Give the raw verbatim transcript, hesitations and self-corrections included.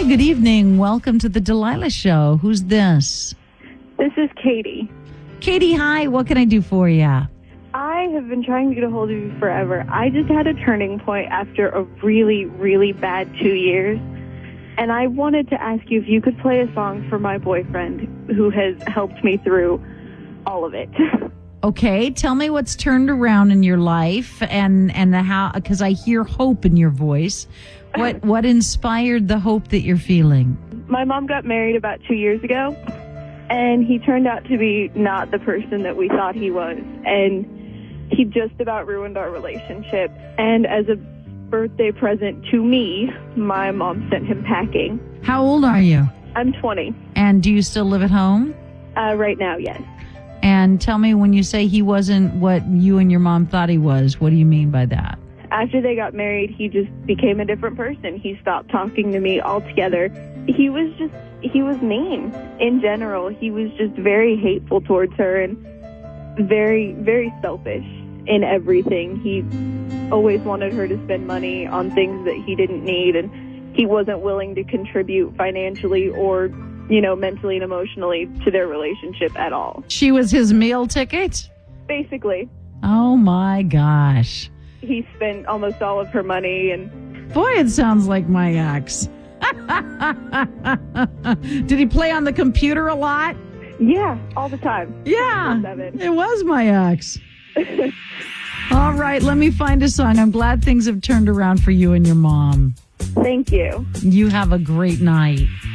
good evening. Welcome to the Delilah Show. Who's this? This is Katie. Katie, hi. What can I do for you? I have been trying to get a hold of you forever. I just had a turning point after a really, really bad two years. And I wanted to ask you if you could play a song for my boyfriend who has helped me through all of it. Okay, tell me what's turned around in your life and, and how, because I hear hope in your voice. What, what inspired the hope that you're feeling? My mom got married about two years ago, and he turned out to be not the person that we thought he was. And he just about ruined our relationship. And as a birthday present to me, my mom sent him packing. How old are you? I'm twenty. And do you still live at home? Uh, right now, yes. And tell me, when you say he wasn't what you and your mom thought he was, what do you mean by that? After they got married, he just became a different person. He stopped talking to me altogether. He was just, he was mean in general. He was just very hateful towards her and very, very selfish in everything. He always wanted her to spend money on things that he didn't need, and he wasn't willing to contribute financially or, you know, mentally and emotionally to their relationship at all. She was his meal ticket? Basically. Oh, my gosh. He spent almost all of her money, and boy, it sounds like my ex. Did he play on the computer a lot? Yeah, all the time. Yeah, it was my ex. All right, let me find a song. I'm glad things have turned around for you and your mom. Thank you. You have a great night.